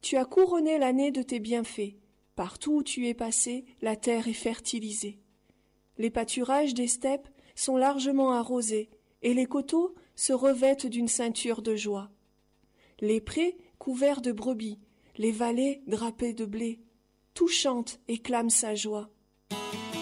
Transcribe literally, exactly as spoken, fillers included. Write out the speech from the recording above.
Tu as couronné l'année de tes bienfaits. Partout où tu es passé, la terre est fertilisée. Les pâturages des steppes sont largement arrosés, et les coteaux se revêtent d'une ceinture de joie. Les prés couverts de brebis, les vallées drapées de blé, tout chante et clame sa joie.